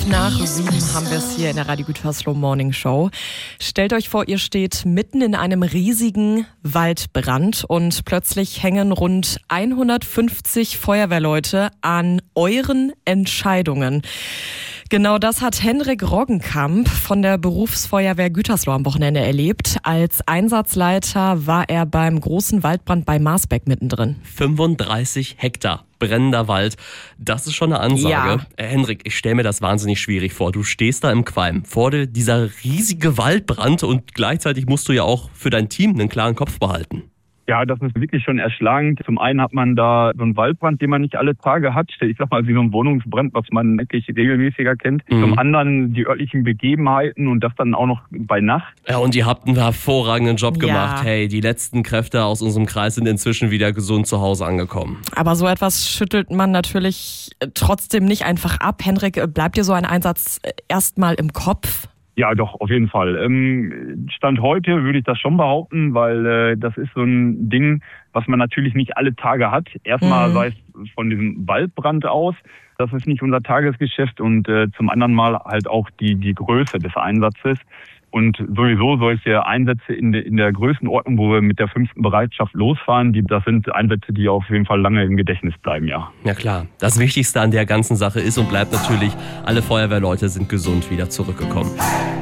5:05 haben wir es hier in der Radio Gütersloh Morning Show. Stellt euch vor, ihr steht mitten in einem riesigen Waldbrand und plötzlich hängen rund 150 Feuerwehrleute an euren Entscheidungen. Genau das hat Henrik Roggenkamp von der Berufsfeuerwehr Gütersloh am Wochenende erlebt. Als Einsatzleiter war er beim großen Waldbrand bei Marsbeck mittendrin. 35 Hektar brennender Wald, das ist schon eine Ansage. Ja. Henrik, ich stelle mir das wahnsinnig schwierig vor. Du stehst da im Qualm, vor dir dieser riesige Waldbrand und gleichzeitig musst du ja auch für dein Team einen klaren Kopf behalten. Ja, das ist wirklich schon erschlagend. Zum einen hat man da so einen Waldbrand, den man nicht alle Tage hat. Ich sag mal, wie so ein Wohnungsbrand, was man wirklich regelmäßiger kennt. Zum anderen die örtlichen Begebenheiten und das dann auch noch bei Nacht. Ja, und ihr habt einen hervorragenden Job gemacht. Hey, die letzten Kräfte aus unserem Kreis sind inzwischen wieder gesund zu Hause angekommen. Aber so etwas schüttelt man natürlich trotzdem nicht einfach ab. Henrik, bleibt dir so ein Einsatz erstmal im Kopf? Ja, doch, auf jeden Fall. Stand heute würde ich das schon behaupten, weil das ist so ein Ding, was man natürlich nicht alle Tage hat. Erstmal sei es von diesem Waldbrand aus, das ist nicht unser Tagesgeschäft und zum anderen mal halt auch die Größe des Einsatzes. Und sowieso solche Einsätze in der Größenordnung, wo wir mit der 5. Bereitschaft losfahren, das sind Einsätze, die auf jeden Fall lange im Gedächtnis bleiben, ja. Ja klar, das Wichtigste an der ganzen Sache ist und bleibt natürlich, alle Feuerwehrleute sind gesund wieder zurückgekommen.